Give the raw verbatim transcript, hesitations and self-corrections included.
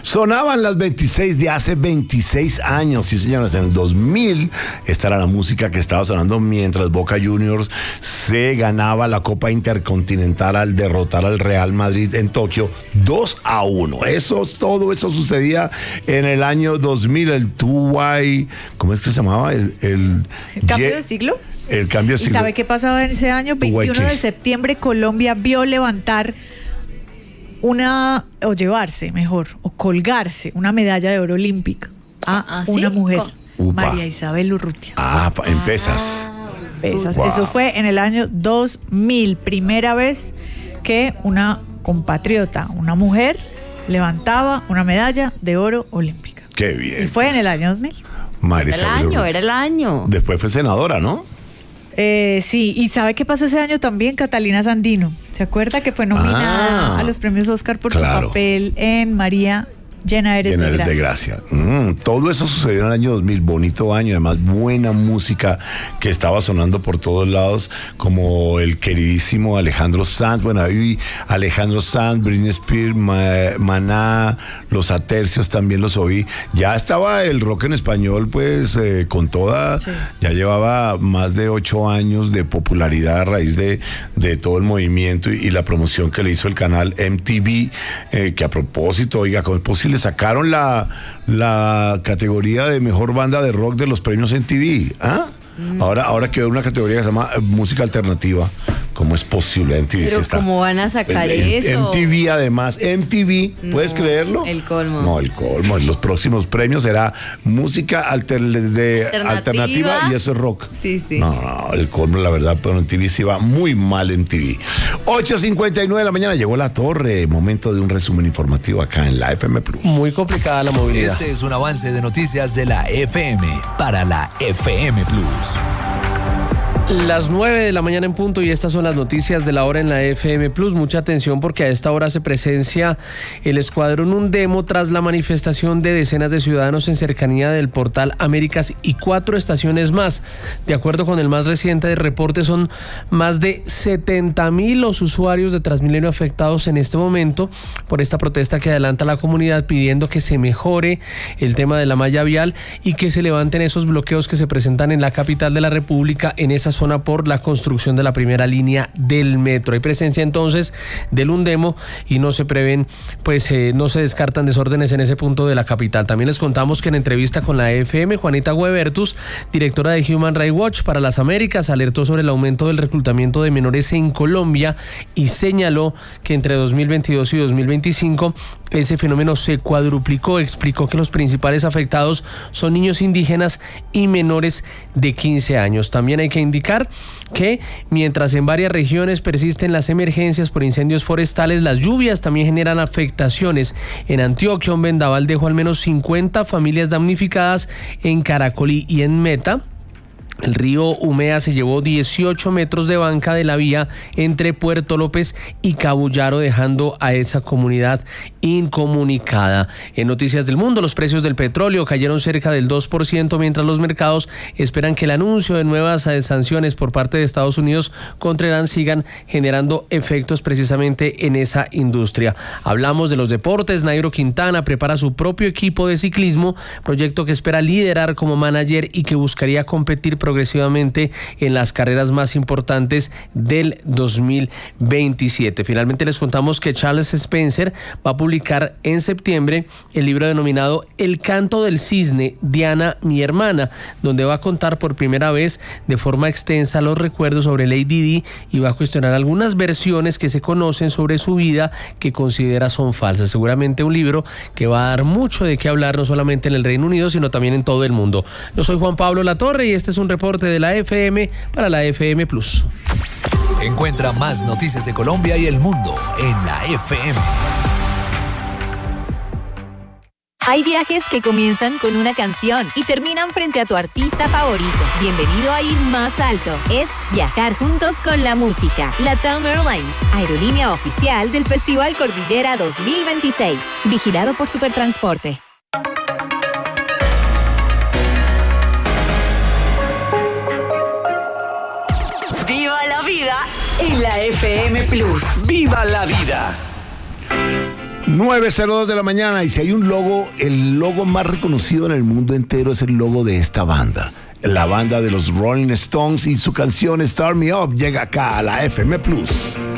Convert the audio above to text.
Sonaban las veintiséis de hace veintiséis años, sí señores, en el dos mil. Esta era la música que estaba sonando mientras Boca Juniors se ganaba la Copa Intercontinental al derrotar al Real Madrid en Tokio dos a uno. Eso, todo eso sucedía en el año dos mil, el Tuwai, ¿cómo es que se llamaba? El, el, ¿El cambio Ye- de siglo? El cambio de siglo. ¿Y sabe qué pasaba en ese año? veintiuno de septiembre, Colombia vio levantar una, o llevarse mejor, o colgarse una medalla de oro olímpica a ¿Ah, una sí? mujer, Upa. María Isabel Urrutia. Ah, en pesas. Pesas. Wow. Eso fue en el año dos mil, primera vez que una compatriota, una mujer, levantaba una medalla de oro olímpica. Qué bien. Y fue en el año dos mil. María Era el Isabel año, Urrutia. era el año. Después fue senadora, ¿no? Eh, sí, y ¿sabe qué pasó ese año también? Catalina Sandino. ¿Se acuerda que fue nominada Ah, a los premios Oscar por claro. su papel en María Llena eres, Llena de, eres gracia. de gracia. Mm, todo eso sucedió en el año dos mil, bonito año, además buena música que estaba sonando por todos lados, como el queridísimo Alejandro Sanz. Bueno, ahí Alejandro Sanz, Britney Spears, Ma- Maná, Los Atercios también los oí. Ya estaba el rock en español, pues, eh, con toda, Sí. ya llevaba más de ocho años de popularidad a raíz de, de todo el movimiento y, y la promoción que le hizo el canal M T V, eh, que a propósito, oiga, ¿cómo es posible? Le sacaron la, la categoría de mejor banda de rock de los premios M T V. ¿Ah? Mm. Ahora, ahora quedó una categoría que se llama eh, música alternativa. ¿Cómo es posible? M T V Pero sí está. ¿cómo van a sacar El- eso? M T V además, M T V, ¿puedes No, creerlo? el colmo. No, el colmo. Los próximos premios será música alter- de Alternativa. alternativa y eso es rock. Sí, sí. No, no, el colmo, la verdad, pero M T V sí va muy mal M T V. ocho cincuenta y nueve de la mañana llegó La Torre. Momento de un resumen informativo acá en la F M Plus. Muy complicada la movilidad. Este es un avance de noticias de la F M para la F M Plus. Las nueve de la mañana en punto y estas son las noticias de la hora en la F M Plus. Mucha atención porque a esta hora se presencia el Escuadrón Undemo tras la manifestación de decenas de ciudadanos en cercanía del Portal Américas y cuatro estaciones más. De acuerdo con el más reciente reporte, son más de setenta mil los usuarios de Transmilenio afectados en este momento por esta protesta que adelanta la comunidad pidiendo que se mejore el tema de la malla vial y que se levanten esos bloqueos que se presentan en la capital de la República en esa zona por la construcción de la primera línea del metro. Hay presencia entonces del Undemo y no se prevén, pues eh, no se descartan desórdenes en ese punto de la capital. También les contamos que en entrevista con la F M, Juanita Huebertus, directora de Human Rights Watch para las Américas, alertó sobre el aumento del reclutamiento de menores en Colombia y señaló que entre dos mil veintidós y dos mil veinticinco ese fenómeno se cuadruplicó. Explicó que los principales afectados son niños indígenas y menores de quince años. También hay que indicar que mientras en varias regiones persisten las emergencias por incendios forestales, las lluvias también generan afectaciones. En Antioquia, un vendaval dejó al menos cincuenta familias damnificadas. En Caracolí y en Meta, el río Umea se llevó dieciocho metros de banca de la vía entre Puerto López y Cabullaro, dejando a esa comunidad incomunicada. En Noticias del Mundo, los precios del petróleo cayeron cerca del dos por ciento, mientras los mercados esperan que el anuncio de nuevas sanciones por parte de Estados Unidos contra Irán sigan generando efectos precisamente en esa industria. Hablamos de los deportes. Nairo Quintana prepara su propio equipo de ciclismo, proyecto que espera liderar como manager y que buscaría competir progresivamente en las carreras más importantes del dos mil veintisiete. Finalmente les contamos que Charles Spencer va a publicar en septiembre el libro denominado El canto del cisne, Diana, mi hermana, donde va a contar por primera vez de forma extensa los recuerdos sobre Lady Di y va a cuestionar algunas versiones que se conocen sobre su vida que considera son falsas. Seguramente un libro que va a dar mucho de qué hablar, no solamente en el Reino Unido, sino también en todo el mundo. Yo soy Juan Pablo Latorre y este es un reporte de la F M para la F M Plus. Encuentra más noticias de Colombia y el mundo en la F M. Hay viajes que comienzan con una canción y terminan frente a tu artista favorito. Bienvenido a ir más alto. Es viajar juntos con la música. LATAM Airlines, aerolínea oficial del Festival Cordillera dos mil veintiséis. Vigilado por Supertransporte. ¡Viva la vida en la F M Plus! ¡Viva la vida! nueve cero dos de la mañana, y si hay un logo, el logo más reconocido en el mundo entero es el logo de esta banda. La banda de los Rolling Stones, y su canción Start Me Up llega acá a la F M Plus.